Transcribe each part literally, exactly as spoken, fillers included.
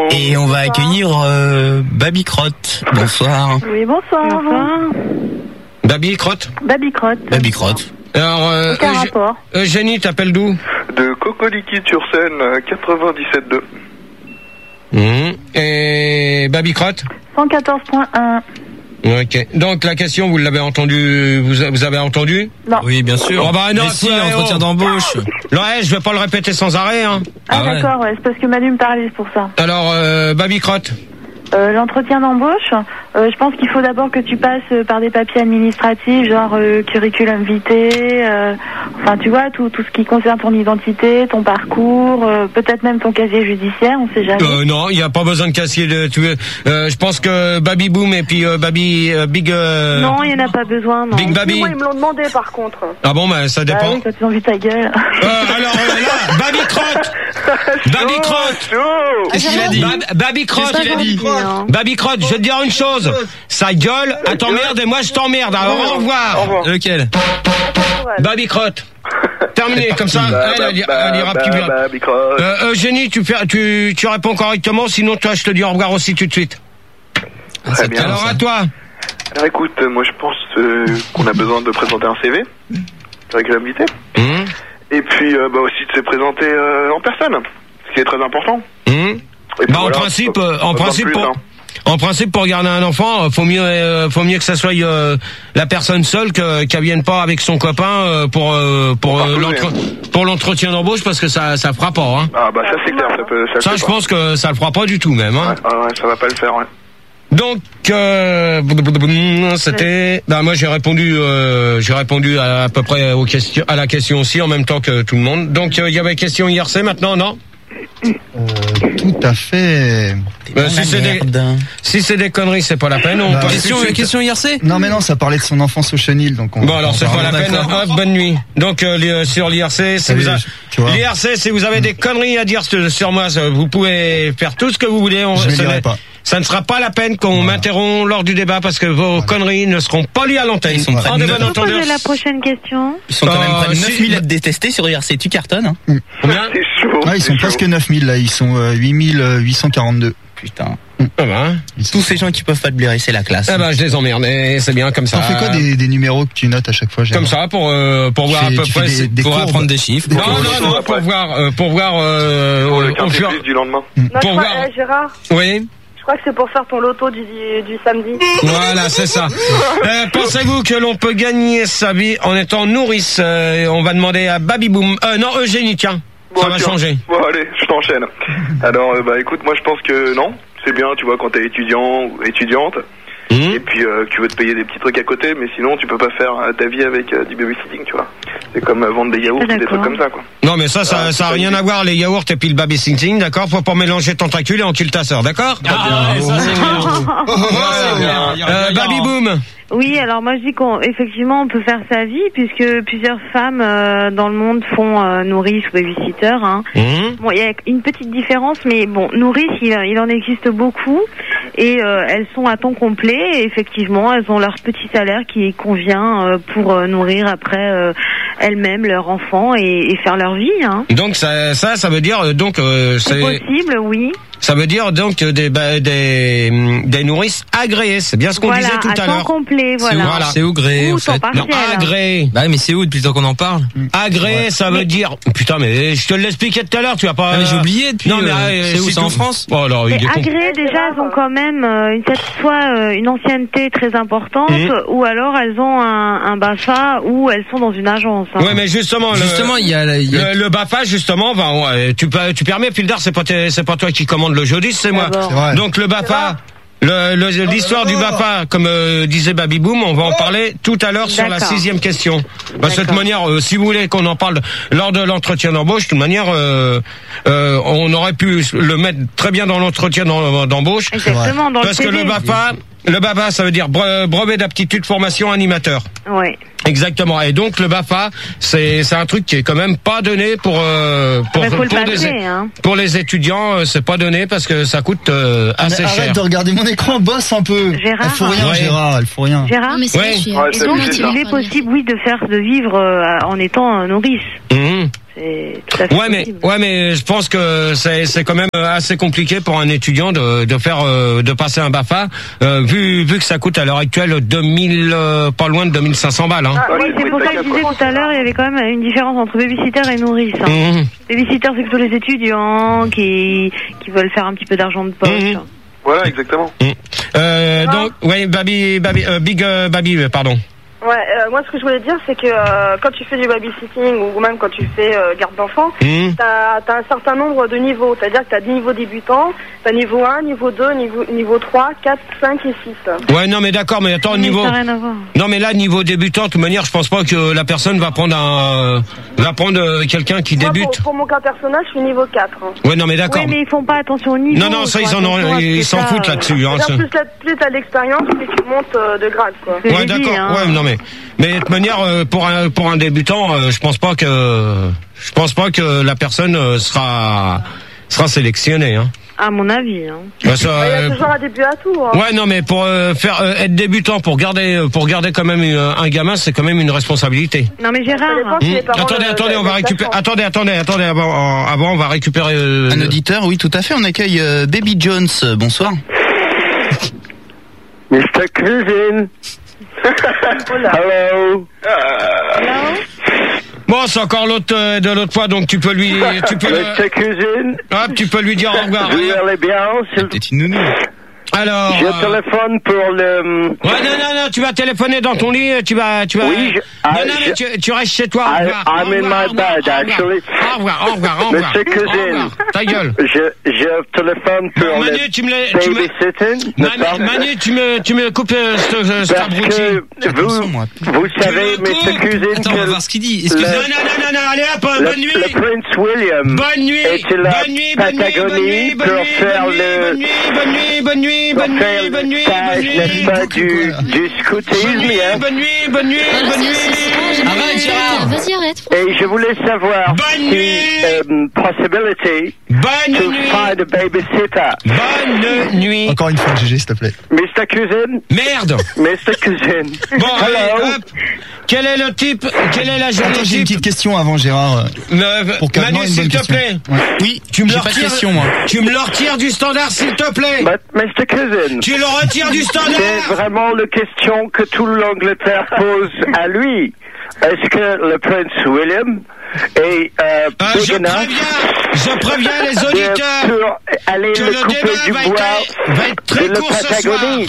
Et on va accueillir euh, Baby Crotte. Bonsoir. Oui, bonsoir. Bonsoir. Baby Crotte. Baby Crotte. Baby Crotte. Alors, euh, Aucun Eugé- rapport. Eugénie, t'appelles d'où? De Coco Liquide sur Seine, quatre-vingt-dix-sept deux. Mmh. Et Baby Crotte? cent quatorze point un. Ok. Donc la question, vous l'avez entendu, vous, vous avez entendu? Non. Oui, bien sûr. Oh bah non, Mais si, ouais, entretien oh. d'embauche. Ouais, je vais pas le répéter sans arrêt, hein. Ah, Ah ouais. d'accord, ouais, c'est parce que Manu me parlait, c'est pour ça. Alors, euh, Baby Crotte. Euh, l'entretien d'embauche, euh, je pense qu'il faut d'abord que tu passes euh, par des papiers administratifs, genre euh, curriculum vitae, euh, enfin tu vois, tout, tout ce qui concerne ton identité, ton parcours, euh, peut-être même ton casier judiciaire, on sait jamais. Euh, non, il n'y a pas besoin de casier de tu veux. Euh, je pense que Baby Boom et puis euh, Baby euh, Big euh, Non, il n'y en a pas besoin, non. Big Baby. Moi, ils me l'ont demandé par contre. Ah bon, bah ça Ah dépend. oui, toi tu as envie ta gueule. Euh, alors euh, là, Baby Crotte. Baby Crotte. Qu'est-ce qu'il a dit? Bab- Baby Crotte. Qu'est-ce qu'il a dit? Non. Baby Crotte, je vais te dire une chose. Ça gueule, elle t'emmerde et moi je t'emmerde. Alors au revoir. Au revoir. Lequel? Baby Crotte. Terminé, comme ça, elle, elle, ira- elle ira plus bien. Baby Crotte. Euh, Eugénie, tu, fais- tu, tu réponds correctement, sinon toi je te dis au revoir aussi tout de suite. Ah, c'est bien, calme, Alors ça. à toi. Alors écoute, euh, moi je pense euh, qu'on a besoin de présenter un C V, curriculum vitae, Hum, et puis euh, bah, aussi de se présenter euh, en personne, ce qui est très important. hum. Et puis Bah, en voilà, principe, pas- euh, en pas besoin principe, de plus, pour, hein. en principe, pour garder un enfant, euh, faut mieux, euh, faut mieux que ça soit euh, la personne seule que qu'elle vienne pas avec son copain euh, pour euh, pour Pour euh, parcourir. l'entre- pour l'entretien d'embauche parce que ça ça fera pas. Hein. Ah bah ça c'est clair, ça peut, ça, le Ça, fait je pas. pense que ça le fera pas du tout même. Hein. Ouais, ah ouais, ça va pas le faire, ouais. Donc, euh, c'était. Bah moi j'ai répondu, euh, j'ai répondu à, à peu près aux questions, à la question aussi en même temps que tout le monde. Donc il euh, y avait question I R C maintenant, non? Euh, tout à fait. Euh, si c'est des, si c'est des conneries, c'est pas la peine. On Bah, passe Question, tout de suite. question I R C? Non mais non, ça parlait de son enfance au chenil, donc on. Bon alors on c'est pas parle- la peine. d'accord. Hop, bonne nuit. Donc euh, li- sur l'I R C, si Allez, vous a- tu vois. l'I R C, si vous avez des conneries à dire sur sur moi, ça, vous pouvez faire tout ce que vous voulez. On, Je les ça, lirai n'est- pas. ça ne sera pas la peine qu'on m'interrompt lors du débat parce que vos conneries ne seront pas lues à l'antenne. Ils sont En près de de neuf. bon On peut entendeur. poser la prochaine question. Ils sont quand même près de Euh, neuf si- mille à te détester sur I R C. Tu cartonnes, hein? Combien? C'est chaud. Ah, ils c'est sont chaud. presque neuf mille là, ils sont euh, huit mille huit cent quarante-deux. Putain. Ah bah, hein. Ils sont- Tous ces gens qui peuvent pas te blairer, c'est la classe. Ah bah je les emmerde, et c'est bien comme ça. T'en fais quoi des, des numéros que tu notes à chaque fois, Gérard? Comme ça pour euh, pour voir à fais- peu tu fais près des- c'est- des pour courbes. apprendre des chiffres. Non Pour non le non après. pour voir euh, pour voir euh, Pour le au quartier fur- plus du lendemain. Non, Pour je crois, voir. eh, Gérard, Oui. je crois que c'est pour faire ton loto du, du samedi. Voilà, c'est ça. Euh, pensez-vous que l'on peut gagner sa vie en étant nourrice? Euh, On va demander à Baby Boom. Euh, non, Eugénie, tiens. Bon, ça va tiens. changer. Bon, allez, je t'enchaîne. Alors, euh, bah écoute, moi je pense que non. C'est bien, tu vois, quand t'es étudiant ou étudiante, Hum. et puis euh, tu veux te payer des petits trucs à côté, mais sinon tu peux pas faire euh, ta vie avec euh, du babysitting, tu vois. C'est comme euh, vendre des yaourts Ah, ou des trucs d'accord. comme ça, quoi. Non, mais ça, ça, Ah, ça a c'est rien pas à voir, les yaourts et puis le babysitting, d'accord? Faut pas mélanger tentacules et encule ta sœur, d'accord? Ah, ouais, ça c'est bien. Voilà. Euh, Baby Boom. Oui, alors moi je dis qu'effectivement on peut faire sa vie puisque plusieurs femmes euh, dans le monde font euh, nourrice ou babysitter. Hein. Hum. Bon, il y a une petite différence, mais bon, nourrice, il, il en existe beaucoup et euh, elles sont à temps complet. Et effectivement, elles ont leur petit salaire qui convient euh, pour euh, nourrir après euh, elles-mêmes leurs enfants et, et faire leur vie. Hein. Donc ça, ça, ça veut dire euh, donc euh, C'est c'est, possible, oui. ça veut dire donc euh, des ba- des des nourrices agréées. C'est bien ce qu'on Voilà, disait tout à à temps l'heure. complet, voilà. Voilà. C'est où gré, Ou en temps fait? partiel. Non, agréé. Bah, mais c'est où depuis le temps qu'on en parle? Agré, ça veut dire. Putain, mais je te l'expliquais tout à l'heure, tu vas pas. Ah, mais j'ai oublié depuis, Non, mais euh, euh, c'est où, si c'est en tu- France? Oh, alors, il Mais est con. agréées, déjà, elles ont quand même euh, une, soit euh, une ancienneté très importante, Mhm. ou alors elles ont un, un BAFA, ou elles sont dans une agence. Hein. Ouais, mais justement, le, Justement, il y a, il y a- le, le BAFA, justement, ben, ouais, tu, peux- tu permets, Pildar, c'est pas, tes- c'est pas toi qui commande le jeudi, c'est moi. D'abord. C'est vrai. Donc, le BAFA. Le, le- l'histoire du BAFA, comme euh, disait Baby Boom, on va en parler tout à l'heure sur la D'accord. sixième question. Bah, de cette D'accord. manière, euh, si vous voulez qu'on en parle lors de l'entretien d'embauche, de toute manière, euh, euh, on aurait pu le mettre très bien dans l'entretien d'em- d'embauche. Exactement, dans Parce le que C V. le BAFA, le BAFA, ça veut dire bre- brevet d'aptitude formation animateur. Ouais. Exactement. Et donc le BAFA, c'est c'est un truc qui est quand même pas donné pour euh, pour Mais faut le pour, passer, les, hein. pour les étudiants, euh, c'est pas donné parce que ça coûte euh, Mais assez arrête cher. de regarder mon écran, bosse un peu. Gérard. Elle faut rien, Ouais. Gérard, elle faut rien. Gérard. Non, mais c'est Ouais. vrai, je suis Ouais, Et c'est donc, obligé, il ça. est possible, oui, de faire, de vivre euh, en étant euh, nourrice. Mhm. C'est tout à fait Ouais, mais possible. ouais, mais je pense que c'est c'est quand même assez compliqué pour un étudiant de de faire euh, de passer un BAFA, euh, vu vu que ça coûte à l'heure actuelle deux mille, euh, pas loin de deux mille cinq cents balles. Hein. Ah, oui, Ouais, c'est oui, pour ça que je t'inquiète, disais quoi. tout à l'heure, il y avait quand même une différence entre babysitter et nourrice. Hein. Mmh. Babysitter, c'est plutôt les étudiants qui qui veulent faire un petit peu d'argent de poche. Mmh. Voilà, exactement. Euh, donc, ouais, Babi, Babi, euh, Big euh, Babi, euh, pardon. Ouais, euh, moi ce que je voulais dire c'est que euh, quand tu fais du babysitting ou même quand tu fais euh, garde d'enfants, Mmh. t'as as un certain nombre de niveaux, c'est-à-dire que t'as dix niveaux débutants, t'as niveau un, niveau deux, niveau, niveau trois, quatre, cinq et six. Ouais, non, mais d'accord, mais attends, Mais niveau. ça n'a rien à voir. Non, mais là, niveau débutant, de toute manière, je pense pas que la personne va prendre un, euh, va prendre euh, quelqu'un qui Moi, débute. pour, pour mon cas personnel, je suis niveau quatre. Hein. Ouais, non, mais d'accord. Oui, mais ils font pas attention au niveau. Non, non, ça, font ils en ont, attention à ce ils que s'en t'as, foutent euh, là-dessus, hein. C'est-à-dire, ça. plus, la, plus t'as d'expérience, plus tu montes euh, de grade, quoi. C'est Ouais, ce que j'ai d'accord. dit, hein. Ouais, non, mais, mais de toute manière, euh, pour un, pour un débutant, euh, je pense pas que, je pense pas que la personne euh, sera, sera sélectionnée, hein. À mon avis. Hein. Bah, ça, Il y a euh, toujours un début à tout. Hein. ouais, non, mais pour euh, faire euh, être débutant, pour garder, euh, pour garder quand même euh, un gamin, c'est quand même une responsabilité. Non, mais Ça Gérard. dépend si Mmh. les parents Attendez, le- attendez, le- on va le récupérer. sachent. Attendez, attendez, attendez. Avant, avant on va récupérer. euh, Un auditeur, oui, tout à fait. On accueille euh, Baby Jones. Euh, Bonsoir. mister Cuisine. Hello. Bon, c'est encore l'autre euh, de l'autre fois, donc tu peux lui, tu peux, mister Cuisine. hop, tu peux lui dire au revoir. Vous allez bien? s'il- Peut-être une nounou. Alors. Je euh, téléphone pour le... Ouais, non, non, non, tu vas téléphoner dans ton lit, tu vas, tu vas. Oui, je- non, ah, non, mais je- tu, tu restes chez toi. Au I- revoir. I'm au in revoir, my au revoir, bed, au revoir. actually. Au revoir, au revoir, au revoir. Monsieur Au Cousin. revoir. Ta gueule. Je, je téléphone pour Bon, le Manu, tu me l'as- tu me- babysitting, n'est-ce pas? Manu, Manu, tu me, tu me coupes euh, ce, ce, cet Parce abruti. que vous, moi. vous savez, Tu me mister coupes. Cuisine, Attends, on va que voir ce qu'il dit. Non, le- non, non, non, non, allez hop, le, bonne nuit. le Prince William Bonne nuit. était la Bonne nuit, bonne nuit, bonne Patagonie nuit, bonne pour nuit, faire bonne nuit, le... bonne nuit, bonne nuit, bonne nuit, pour bonne faire nuit, le bonne nuit, stage, bonne nuit. n'est-ce pas, du, du Bonne scoutisme, nuit, hein? bonne nuit, bonne nuit, Ah, bonne c'est- nuit. c'est ça, j'ai Arrête, pas- Gérard. Vas-y, arrête. Et je voulais savoir Bonne si, nuit. um, possibility Bonne to nuit. find a babysitter. Bonne nuit. Encore une fois, G G, s'il te plaît. mister Cuisine, Merde. mister Cuisine. Bon, allez, Hello. hop. Quel est le type, quelle est la journée Attends, j'ai une type petite question avant, Gérard. Me- Pour Cadenas, Manu, une s'il bonne te question. plaît. Ouais. Oui, Tu me j'ai le pas de retires. question, moi. Tu me le retires du standard, s'il te plaît. But, mister Cuisine, Tu le retires du c'est standard. vraiment la question que tout l'Angleterre pose à lui. Est-ce que le Prince William est euh, Euh, big je enough préviens, je préviens les de- auditeurs pour aller que le le couper débat du va bois être, va être très de la court ce soir. Patagonie?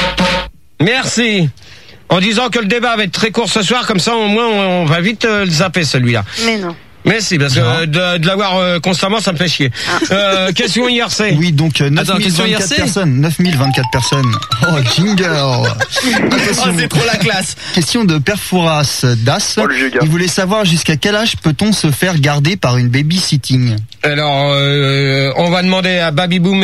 Merci. En disant que le débat va être très court ce soir, comme ça au moins on, on va vite euh, le zapper celui-là. Mais non. Merci, parce que euh, de, de l'avoir euh, constamment, ça me fait chier. Euh, question I R C. Oui, donc euh, Attends, question I R neuf mille vingt-quatre C personnes. neuf mille vingt-quatre personnes. Oh, jingle. Attention. Oh, c'est trop la classe. Question de Perfouras Das. Oh, le giga. Il voulait savoir jusqu'à quel âge peut-on se faire garder par une babysitting. Alors, euh, on va demander à Baby Boom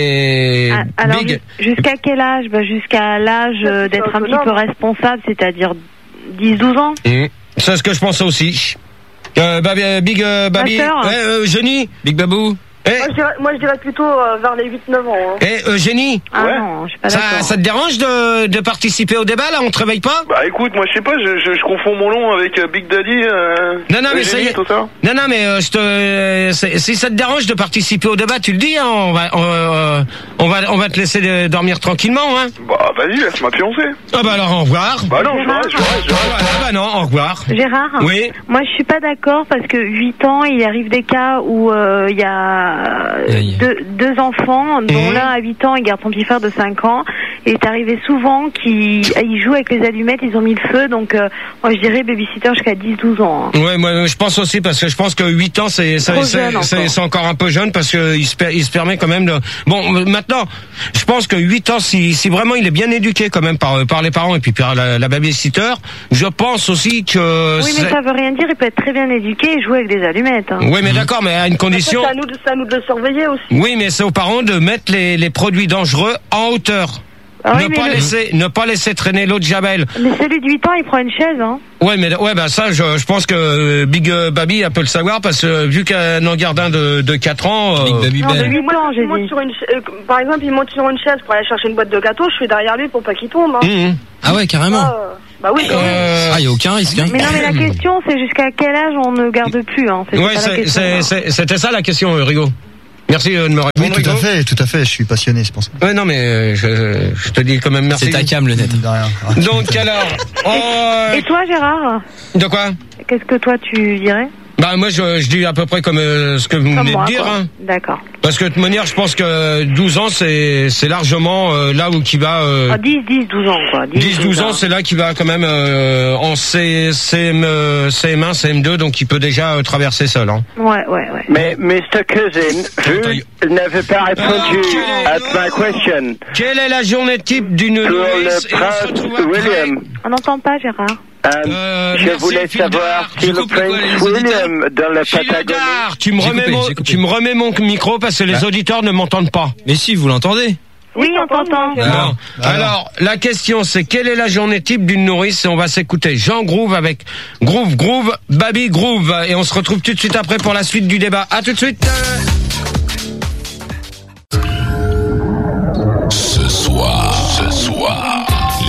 et Ah, alors, Big. ju- jusqu'à quel âge bah, jusqu'à l'âge euh, d'être un petit peu responsable, c'est-à-dire dix douze ans. Mmh. C'est ce que je pensais aussi. Euh, Babi, euh, Big euh, Babi, Ma sœur. ouais, euh, Eugénie, Big Babou. eh, Moi, je dirais, moi, je dirais plutôt euh, vers les huit neuf ans. Hein. eh, Eugénie, Ah Ouais. non, je suis pas ça, d'accord. ça te dérange de, de participer au débat là? On te réveille pas? Bah écoute, moi je sais pas, je, je, je confonds mon nom avec euh, Big Daddy. Euh, Non, non, mais ça y Eugénie, est. tout ça. Non, non, mais euh, je te, euh, c'est- si ça te dérange de participer au débat, tu le dis. Hein, on va, on, euh, on va, on va te laisser de- dormir tranquillement. Hein. Bah vas-y, laisse-moi pioncer. Ah bah alors au revoir. Bah non, je reste, je reste, je reste. Voilà, bah non, au revoir. Gérard, Oui. moi je suis pas d'accord parce que huit ans, il arrive des cas où euh, il y a euh, Aïe. deux, deux enfants, dont Mhm. l'un à huit ans, il garde son petit frère de cinq ans. Et c'est arrivé souvent qu'ils ils jouent avec les allumettes, ils ont mis le feu. Donc euh, moi je dirais babysitter jusqu'à dix douze ans. hein. Ouais, moi je pense aussi parce que je pense que huit ans c'est c'est Trop c'est jeune c'est- encore. c'est encore un peu jeune parce que il se per- il se permet quand même de bon euh, maintenant je pense que huit ans si si vraiment il est bien éduqué quand même par par les parents et puis par la, la babysitter, je pense aussi que Oui, c'est- mais ça veut rien dire. Il peut être très bien éduqué et jouer avec des allumettes. hein. oui mais d'accord mais à une Après, condition c'est à nous de, c'est à nous de le surveiller aussi. oui mais c'est aux parents de mettre les les produits dangereux en hauteur. Ah oui, ne mais pas le- laisser ne pas laisser traîner l'eau de Javel. Mais celui de huit ans, il prend une chaise. Hein. Ouais mais ouais bah ça je, je pense que euh, Big euh, Baby elle peut le savoir parce que euh, vu qu'elle en garde un de de quatre ans euh, Big Baby Non, de Ben. huit Moi, ans, il j'ai monte dit. sur une, cha- euh, par exemple, il monte sur une chaise pour aller chercher une boîte de gâteaux, je suis derrière lui pour pas qu'il tombe. Hein. hum, hum. Ah ouais, carrément. Ah, euh, Bah oui, quand même. Euh, Ah, il n'y a aucun risque, hein. Mais non, mais la question, c'est jusqu'à quel âge on ne garde plus, hein. C'était Ouais, pas la c'est- question, c'est- hein. c'est- c'était ça la question, euh, Rigaud. Merci euh, de me répondre. Oui, tout à Rigaud. fait, tout à fait. Je suis passionné, c'est pour ça. Ouais, non, mais euh, je, je te dis quand même merci. C'est ta cam, le net. De rien. Donc alors, oh, Et toi, Gérard, de quoi? qu'est-ce que toi tu dirais? Bah moi je, je dis à peu près comme euh, ce que vous Comme venez moi, de dire, quoi. hein. D'accord. Parce que de toute manière, je pense que douze ans, c'est c'est largement euh, là où qui va. Euh, Ah, dix, dix, douze ans, quoi. dix douze ans, c'est là qu'il va quand même euh, en C, CM, euh, C M un, C M deux, donc il peut déjà euh, traverser seul. Hein. Ouais, ouais, ouais. Mais mister Cousin, vous n'avez pas répondu Ah, à ma question. Quelle est la journée type d'une Pour nourrice le et on se retrouve prince après. William, On n'entend pas, Gérard. euh, Euh, je merci, voulais Fildar. savoir Je si le coupe le quoi, prince les auditeurs William dans la Patagonie. Fildar, tu me J'ai remets coupé, mon, j'ai coupé. tu me remets mon micro parce que les Bah. auditeurs ne m'entendent pas. Mais si, vous l'entendez. Oui, on t'entend. Ah. Bon. Alors, la question c'est quelle est la journée type d'une nourrice et on va s'écouter Jean Groove avec Groove Groove, Baby Groove et on se retrouve tout de suite après pour la suite du débat. À tout de suite. Ce soir, ce soir,